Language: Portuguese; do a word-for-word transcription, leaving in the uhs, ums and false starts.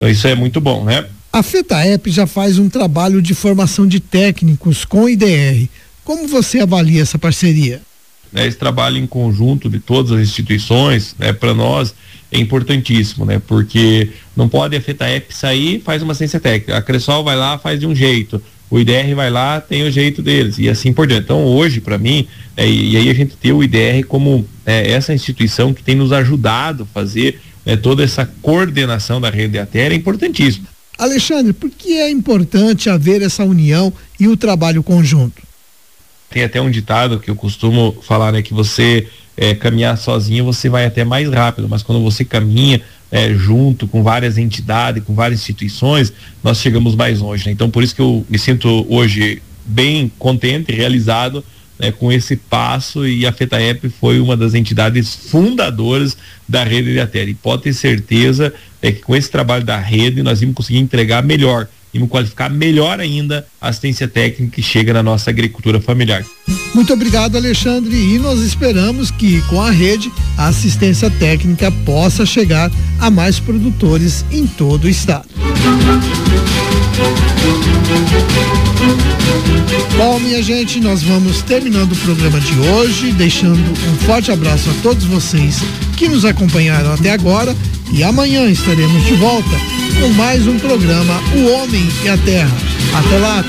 Então isso é muito bom, né? A FETAEP já faz um trabalho de formação de técnicos com o I D R. Como você avalia essa parceria? Esse trabalho em conjunto de todas as instituições, né, para nós é importantíssimo, né? Porque não pode a FETAEP sair, faz uma ciência técnica, a Cressol vai lá, faz de um jeito, o I D R vai lá, tem o jeito deles, e assim por diante. Então hoje, para mim, é, e aí a gente tem o I D R como é, essa instituição que tem nos ajudado a fazer é, toda essa coordenação da rede de artéria, é importantíssimo. Alexandre, por que é importante haver essa união e o trabalho conjunto? Tem até um ditado que eu costumo falar, né, que você é, caminhar sozinho você vai até mais rápido, mas quando você caminha é, junto com várias entidades, com várias instituições, nós chegamos mais longe, né? Então por isso que eu me sinto hoje bem contente e realizado, né, com esse passo, e a FETAEP foi uma das entidades fundadoras da rede de artéria, e pode ter certeza é, que com esse trabalho da rede nós vamos conseguir entregar melhor e me qualificar melhor ainda a assistência técnica que chega na nossa agricultura familiar. Muito obrigado, Alexandre, e nós esperamos que com a rede a assistência técnica possa chegar a mais produtores em todo o estado. Bom, minha gente, nós vamos terminando o programa de hoje, deixando um forte abraço a todos vocês que nos acompanharam até agora, e amanhã estaremos de volta com mais um programa O Homem e a Terra. Até lá!